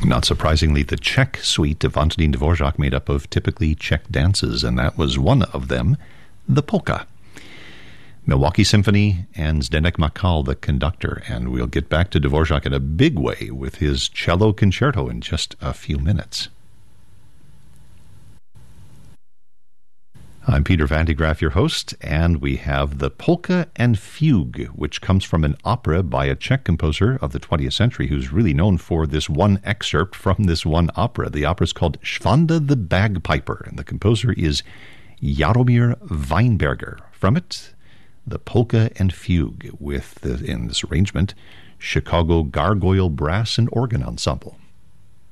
Not surprisingly, the Czech suite of Antonín Dvořák made up of typically Czech dances, and that was one of them, the polka. Milwaukee Symphony and Zdeněk Makal, the conductor, and we'll get back to Dvořák in a big way with his cello concerto in just a few minutes. I'm Peter Van de Graaff, your host, and we have the Polka and Fugue, which comes from an opera by a Czech composer of the 20th century who's really known for this one excerpt from this one opera. The opera is called Svanda the Bagpiper, and the composer is Jaromír Weinberger. From it, the Polka and Fugue, with, in this arrangement, Chicago Gargoyle Brass and Organ Ensemble.